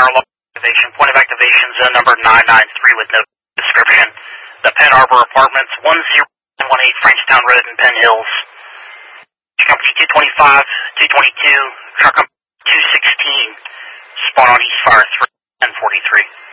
our local activation. Point of activation, zone number 993 with no description. The Penn Arbor Apartments, 1018 Frankstown Road in Penn Hills. Company 225, 222, truck number 216, spawn on East Fire 3, 1043.